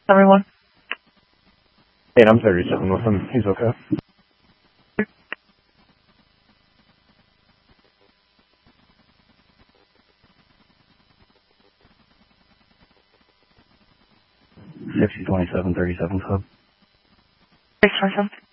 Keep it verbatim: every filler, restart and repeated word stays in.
Everyone. Hey, I'm thirty-seven with him. He's okay. Sixty twenty-seven thirty-seven club. Six twenty-seven.